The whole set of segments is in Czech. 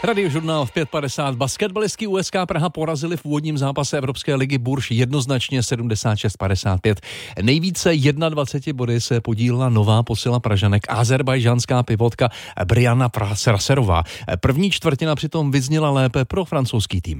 Radiožurnál v 5:50. Basketbalistky USK Praha porazili v úvodním zápase Evropské ligy Burš jednoznačně 76-55. Nejvíce 21 body se podílela nová posila Pražanek, ázerbajžánská pivotka Brianna Sraserová. První čtvrtina přitom vyzněla lépe pro francouzský tým.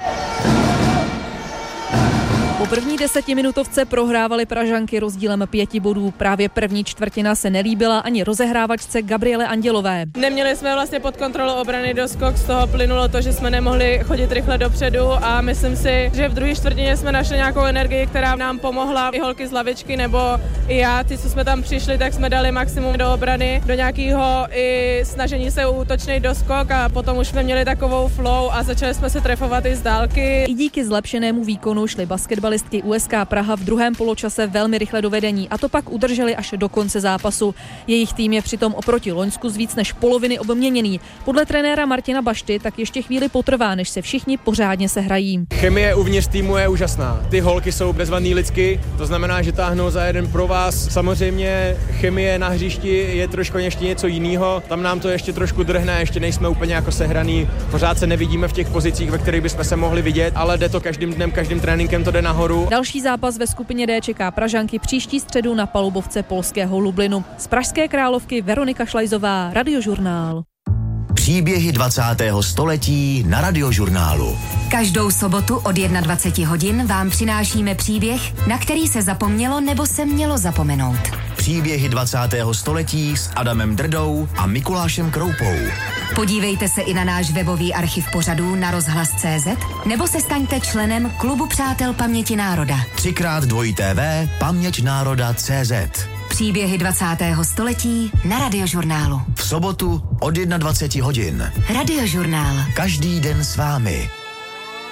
Po první 10minutovce prohrávaly Pražanky rozdílem 5 bodů. Právě první čtvrtina se nelíbila ani rozehrávačce Gabriele Andělové. Neměli jsme vlastně pod kontrolou obrany doskok, z toho plynulo to, že jsme nemohli chodit rychle dopředu a myslím si, že v druhé čtvrtině jsme našli nějakou energii, která nám pomohla. I holky z lavičky nebo i já, ty, co jsme tam přišli, tak jsme dali maximum do obrany, do nějakého i snažení se o útočný doskok a potom už jsme měli takovou flow a začali jsme se trefovat i z dálky. I díky zlepšenému výkonu šly basketbalistky USK Praha v druhém poločase velmi rychle do vedení a to pak udrželi až do konce zápasu. Jejich tým je přitom oproti loňsku z víc než poloviny obměněný. Podle trenéra Martina Bašty tak ještě chvíli potrvá, než se všichni pořádně sehrají. Chemie uvnitř týmu je úžasná. Ty holky jsou bezvadný lidsky, to znamená, že táhnou za jeden pro vás. Samozřejmě chemie na hřišti je trošku ještě něco jiného. Tam nám to ještě trošku drhne, ještě nejsme úplně jako sehraný. Pořád se nevidíme v těch pozicích, ve kterých bychom se mohli vidět, ale jde to každým dnem, každým tréninkem to jde nahoru. Další zápas ve skupině D čeká Pražanky příští středu na palubovce polského Lublinu. Z pražské Královky Veronika Šlajzová, Radiožurnál. Příběhy 20. století na Radiožurnálu. Každou sobotu od 21 hodin vám přinášíme příběh, na který se zapomnělo nebo se mělo zapomenout. Příběhy 20. století s Adamem Drdou a Mikulášem Kroupou. Podívejte se i na náš webový archiv pořadů na rozhlas.cz nebo se staňte členem Klubu přátel paměti národa. 3x2 paměťnároda.cz. Příběhy 20. století na Radiožurnálu. V sobotu od 21 hodin. Radiožurnál. Každý den s vámi.